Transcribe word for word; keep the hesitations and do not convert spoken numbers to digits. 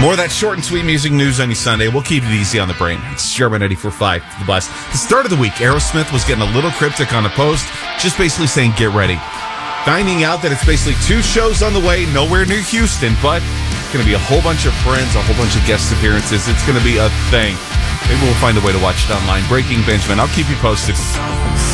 More of that short and sweet music news on your Sunday. We'll keep it easy on the brain. It's Sherman ninety-four point five, The Bus. The start of the week, Aerosmith was getting a little cryptic on a post, just basically saying, get ready. Finding out that it's basically two shows on the way, nowhere near Houston, but it's going to be a whole bunch of friends, a whole bunch of guest appearances. It's going to be a thing. Maybe we'll find a way to watch it online. Breaking Benjamin. I'll keep you posted.